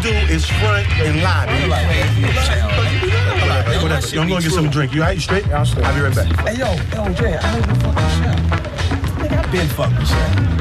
do is front and lie, baby. I'm gonna get some drink. You straight? Yeah, I'm straight. I'll be right back. Hey, yo, Jay, I heard you fucking Michelle. Nigga, I been fucking Michelle.